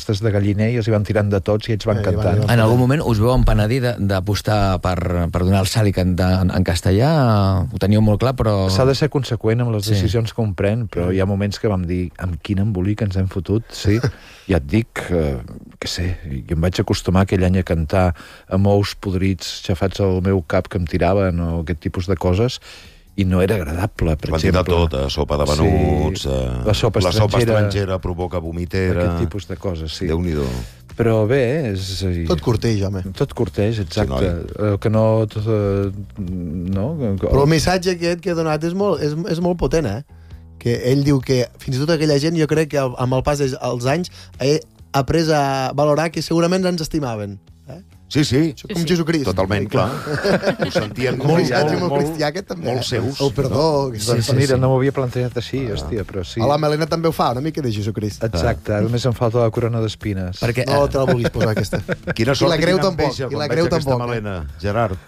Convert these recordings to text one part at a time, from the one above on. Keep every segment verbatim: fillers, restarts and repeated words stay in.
d'aquestes de galliner i els hi van tirant de tots i ells van Eh, cantant. van- En algun moment us veu empenedir de- d'apostar per, per donar el salt i cantar en, en castellà? Ho teníeu molt clar, però... S'ha de ser conseqüent amb les Sí. decisions que un pren, però hi ha moments que vam dir amb quin embolic ens hem fotut, sí. Ja et dic, eh, que sé, jo em vaig acostumar aquell any a cantar amb ous podrits xafats al meu cap que em tiraven o aquest tipus de coses, i no era agradable, per L'han tirat exemple. tota, sopa de venuts, Sí, eh, la sopa la sopa estrangera, estrangera provoca vomitera... Aquest tipus de coses, sí. Déu-n'hi-do. Però bé, és... Tot corteix, home. Tot corteix, exacte. Sí, Sí, que no... Tot, eh, no? Però el missatge aquest que ha donat és molt, és, és molt potent, eh? Que ell diu que fins i tot aquella gent, jo crec que amb el pas dels anys he après a valorar que segurament ens estimaven. Eh? Sí, sí, Com Jesucrist. totalment, clar. Ho sentien Un molt, missatge molt, molt molt, cristià, aquest també. molt eh? seus. El perdó. Que Sí, sí, mira, no m'ho havia plantejat així, hòstia, però sí. A la Melena també ho fa, una mica de Jesucrist. Exacte, només em falta la corona d'espines. Perquè, No te la vulguis posar, aquesta. Quina I sort la creu quina tampoc, enveja i quan la veig creu aquesta tampoc, eh? melena, Gerard.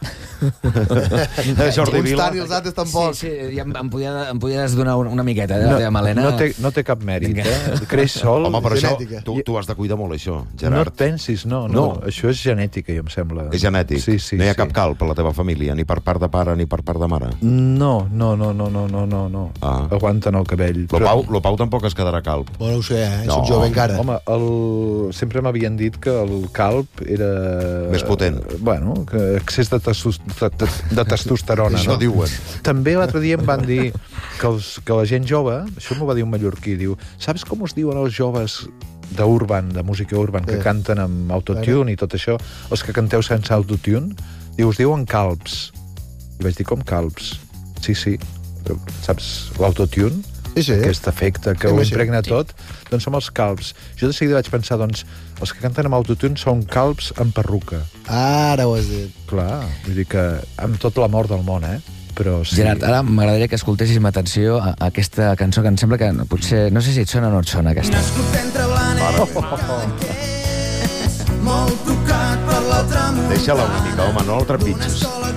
Eh, Jordi Uns Vila. tant i els altres tampoc. Sí, sí, ja em, em, podia, em podies donar una, una miqueta de la no, teva melena. no, té, no té cap mèrit, Vinga. eh? Creix sol. Home, però això, Genètica. tu, tu has de cuidar molt, això, No Gerard. et pensis, no, no, No. Això és genètica, jo em sembla. És genètic. Sí, sí, no hi ha sí. cap calp a la teva família, ni per part de pare ni per part de mare. No, no, no, no, no, no, no, no. Ah. Aguanten el cabell. Lo Pau, lo Pau tampoc es quedarà calp. Bueno, no ho sé, eh? No. Soc jove encara. Home, el... sempre m'havien dit que el calp era... Més potent. Bueno, que excés de, testos... de, de, de testosterona. Això no? diuen. També l'altre dia em van dir que, els, que la gent jove, això m'ho va dir un mallorquí, diu, saps com us diuen els joves d'urban, de música urban, que Sí. canten amb autotune i tot això, els que canteu sense autotune, diu, us diuen calps. I vaig dir, com calps? Sí, sí. Saps l'autotune? Sí, sí. Aquest efecte que Sí, ho sí. impregna tot, doncs som els calps. Jo de seguida vaig pensar, doncs, els que canten amb autotune són calps amb perruca. Ara ho has dit. Clar, vull dir que amb tot l'amor del món, eh? Però sí. Gerard, ara m'agradaria que escoltéssim amb atenció a, a aquesta cançó que em sembla que potser... No sé si et sona o no et sona, aquesta. Nascut entre blanc molt tocat per l'altre món. Deixa-la una mica, home, no el trepitges.